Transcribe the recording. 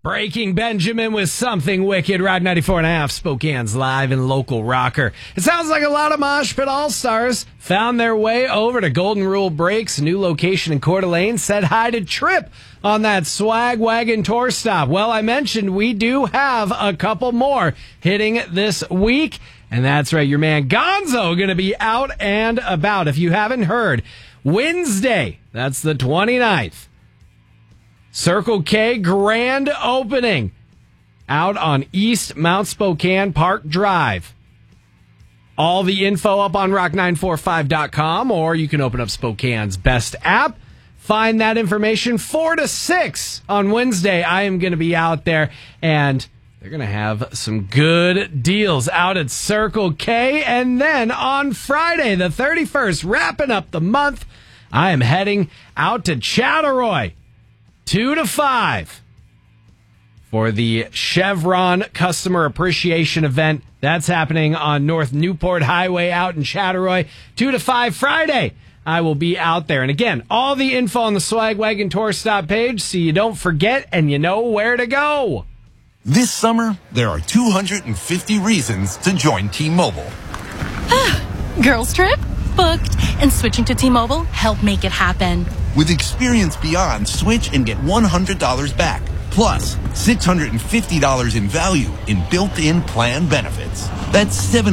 Breaking Benjamin with Something Wicked, Ride 94.5, Spokane's live and local rocker. It sounds like a lot of Mosh Pit All-Stars found their way over to Golden Rule Breaks, new location in Coeur d'Alene. Said hi to Trip on that Swag Wagon tour stop. Well, I mentioned we do have a couple more hitting this week, and that's right, your man Gonzo going to be out and about. If you haven't heard, Wednesday, that's the 29th. Circle K grand opening out on East Mount Spokane Park Drive. All the info up on rock945.com, or you can open up Spokane's best app. Find that information 4 to 6 on Wednesday. I am going to be out there, and they're going to have some good deals out at Circle K. And then on Friday, the 31st, wrapping up the month, I am heading out to Chattaroy. 2 to 5 for the Chevron Customer Appreciation Event. That's happening on North Newport Highway out in Chattaroy. 2 to 5 Friday. I will be out there. And again, all the info on the Swag Wagon Tour Stop page so you don't forget and you know where to go. This summer, there are 250 reasons to join T-Mobile. Girls trip? Booked. And switching to T-Mobile helped make it happen. With Experience Beyond, switch and get $100 back. Plus, $650 in value in built-in plan benefits. That's